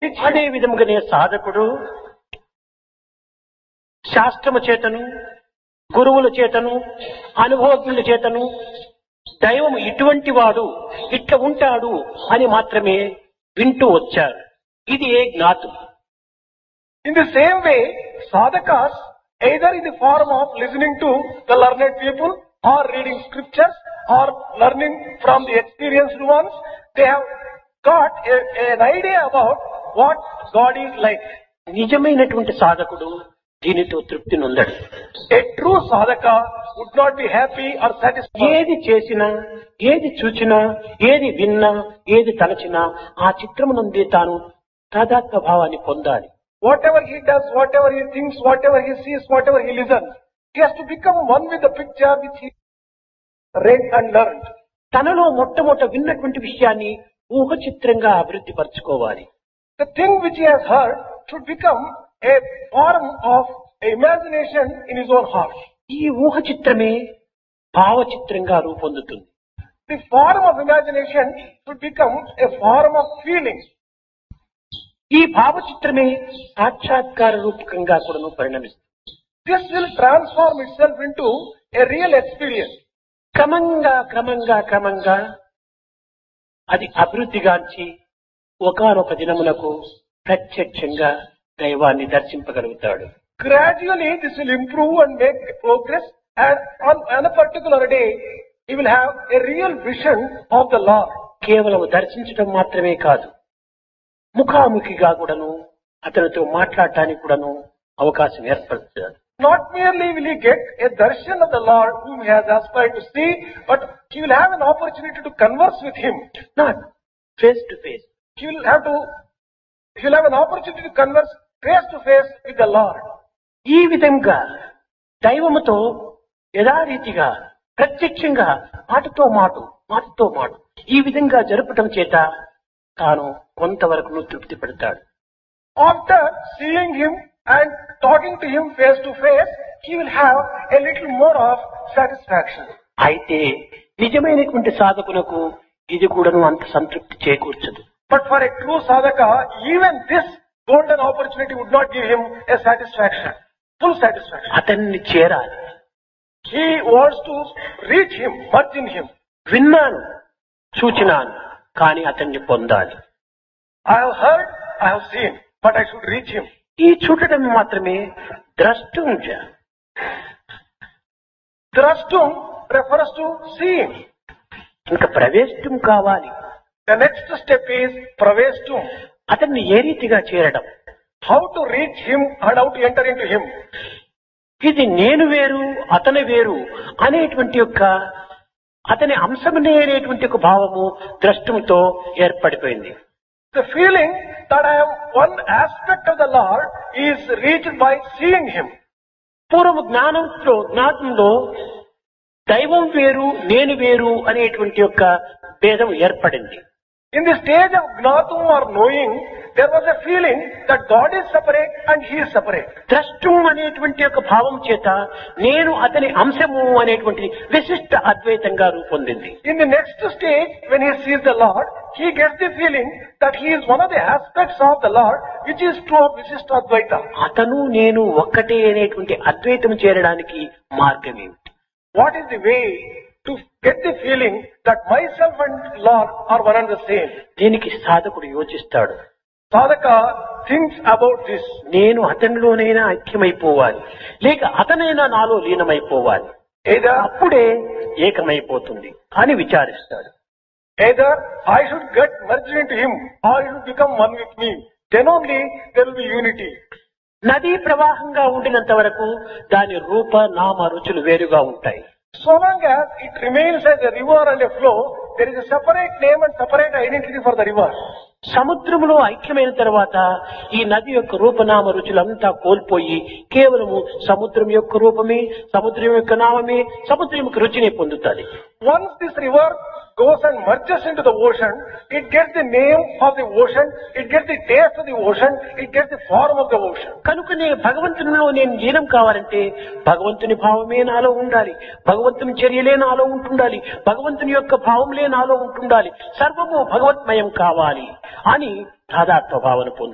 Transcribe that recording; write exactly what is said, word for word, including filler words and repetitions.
అదే విధముగానే సాధకుడు శాస్త్రము చేతను గురువుల చేతను అనుభవజ్ఞుల చేతను దైవము ఇటువంటి వాడు ఇట్లా ఉంటాడు అని మాత్రమే వింటూ వచ్చారు. ఇది ఏ జ్ఞాతం. In the same way, sadhakas, either in the form of listening to the learned people or reading scriptures or learning from the experienced ones, they have got a, an idea about what God is like. నిజమైనటువంటి సాధకుడు దీనితో తృప్తి నొందడు. A true sadhaka would not be happy or satisfied. ఏది చేసినా, ఏది చూచినా, ఏది విన్నా, ఏది తలచినా ఆ చిత్రమునందే తాను తాదాత్మ్య భావాన్ని పొందాలి. Whatever he does, whatever he thinks, whatever he sees, whatever he listens, he has to become one with the picture which he read and learned. తనలో మొట్టమొదట విన్నటువంటి విషయాన్ని ఊహ చిత్రంగా అభివృద్ధి పరచుకోవాలి. The thing which he has heard should become a form of imagination in his own heart. ఈ ఊహ చిత్రమే భావ చిత్రంగా రూపొందుతుంది. The form of imagination should become a form of feeling. ఈ భావ చిత్రమే సాక్షాత్కార రూపకంగా కూడా పరిణమిస్తుంది. This will transform itself into a real experience. క్రమంగా క్రమంగా క్రమంగా అది అభివృద్ధిగాంచి ఒకానొక దినములకు ప్రత్యక్షంగా దైవాన్ని దర్శింపగలుగుతాడు. Gradually this will improve and make progress, and on, on a particular day he will have a real vision of the Lord. కేవలం దర్శించడం మాత్రమే కాదు, ముఖాముఖిగా కూడాను అతనితో మాట్లాడటానికి కూడాను అవకాశం ఏర్పడుతుంది. Not merely will he get a darshan of the Lord whom he has aspired to see, but he will have an opportunity to converse with him. Not face to face. He will have to, he will have an opportunity to converse face to face with the Lord. ఈ విధంగా దైవముతో యథారీతిగా ప్రత్యక్షంగా మాటతో మాట మాటతో మాట ఈ విధంగా జరపటం చేత తాను కొంతవరకు తృప్తి పడతాడు. After seeing him and talking to him face to face, he will have a little more of satisfaction. అయితే నిజమైనటువంటి సాధకునకు ఇది కూడాను అంత సంతృప్తి చేకూర్చదు. But for a true sadhaka, even this golden opportunity would not give him a satisfaction, full satisfaction. అతన్ని చేరాలి. He wants to reach him, merge in him. విన్నాను, చూచినాను, కానీ అతన్ని పొందాలి. I have heard, I have seen, but I should reach him. ఈ చూడటం మాత్రమే ద్రష్టుంజ. Drashtum refers to seeing. ఇంకా ప్రవేశం కావాలి. The next step is praveshtum. అతన్ని ఏ రీతిగా చేరడం, How to reach him and how to enter into him. ఇది నేను వేరు అతని వేరు అనేటువంటి యొక్క అతని అంశమనే అనేటువంటి ఒక భావము ద్రష్టంతో ఏర్పడిపోయింది. The feeling that I am one aspect of the Lord is reached by seeing him. పూర్వ జ్ఞానంలో జ్ఞానంలో దైవం వేరు నేను వేరు అనేటువంటి యొక్క భేదం ఏర్పడింది. In the stage of Gnatum or knowing, there was a feeling that God is separate and he is separate. ద్రష్టం అనేటువంటి యొక్క భావం చేత నేను అతని అంశము అనేటువంటి విశిష్ట అద్వైతంగా రూపొందింది. In the next stage, when he sees the Lord, he gets the feeling that he is one of the aspects of the Lord, which is true of Visishta Advaita. అతను నేను ఒక్కటే అనేటువంటి అద్వైతం చేరడానికి మార్గం ఏమిటి? What is the way to get the feeling that myself and Lord are one and the same? దీనికి సాధకుడు యోచిస్తాడు. Sadhaka thinks about this. నేను అతనిలోనైనా ఐక్యమైపోవాలి, లేక అతనైనా నాలో లీనమైపోవాలి, Either, అప్పుడే ఏకమైపోతుంది అని విచారిస్తాడు. either I should get merged into him or he should become one with me. Then only there will be unity. నదీ ప్రవాహంగా ఉండినంత వరకు దాని రూప నామ రుచులు వేరుగా ఉంటాయి. So long as it remains as a river and a flow, there is a separate name and separate identity for the river. సముద్రములో ఐక్యమైన తర్వాత ఈ నది యొక్క రూపనామ రుచులంతా కోల్పోయి కేవలము సముద్రం యొక్క రూపమే, సముద్రం యొక్క నామమే, సముద్రం యొక్క రుచిని పొందుతుంది. Once this river goes and merges into the ocean, it gets the name of the ocean, it gets the taste of the ocean, it gets the form of the ocean. కనుకనే భగవంతునిలో నేను లీనం కావాలంటే భగవంతుని భావమే నాలో ఉండాలి, భగవంతుని చర్యలే నాలో ఉంటుండాలి, భగవంతుని యొక్క భావంలే నాలో ఉంటుండాలి, సర్వము భగవత్మయం కావాలి అని తాదాత్మ్య భావన పొందాలి.